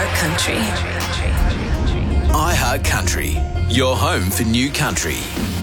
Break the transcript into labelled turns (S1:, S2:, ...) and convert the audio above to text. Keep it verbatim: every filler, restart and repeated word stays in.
S1: iHeart Country.
S2: iHeart Country, your home for new country.